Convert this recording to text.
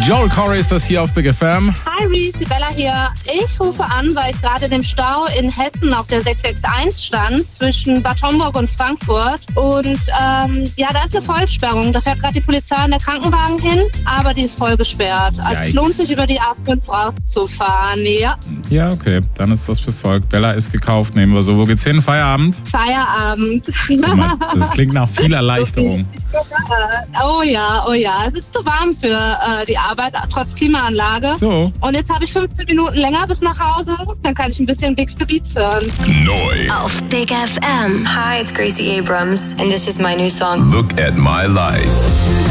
Joel Corey ist das hier auf Big FM. Hi Reese, die Bella hier. Ich rufe an, weil ich gerade in dem Stau in Hessen auf der 661 stand, zwischen Bad Homburg und Frankfurt. Und da ist eine Vollsperrung. Da fährt gerade die Polizei und der Krankenwagen hin, aber die ist voll gesperrt. Also es lohnt sich, über die A5 zu fahren, ja. Ja, okay, dann ist das befolgt. Bella ist gekauft, nehmen wir so. Wo geht's hin? Feierabend? Feierabend. Guck mal, das klingt nach viel Erleichterung. Oh ja. Es ist zu warm für die Arbeit, trotz Klimaanlage. So. Und jetzt habe ich 15 Minuten länger bis nach Hause. Dann kann ich ein bisschen Big the Beats hören. Neu auf Big FM. Hi, it's Gracie Abrams, and this is my new song. Look at My Life.